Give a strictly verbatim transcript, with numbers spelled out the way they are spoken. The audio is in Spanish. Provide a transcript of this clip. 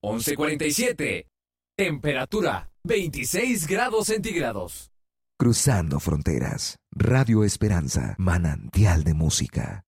once cuarenta y siete. Temperatura veintiséis grados centígrados. Cruzando fronteras. Radio Esperanza, manantial de música.